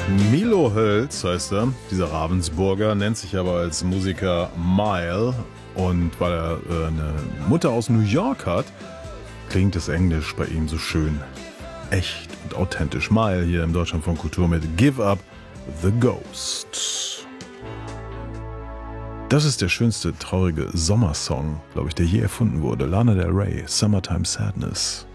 Milo Hölz heißt er, dieser Ravensburger, nennt sich aber als Musiker Mile. Und weil er eine Mutter aus New York hat, klingt das Englisch bei ihm so schön echt und authentisch. Mile hier im Deutschlandfunk Kultur mit Give Up the Ghost. Das ist der schönste traurige Sommersong, glaube ich, der je erfunden wurde. Lana Del Rey, Summertime Sadness.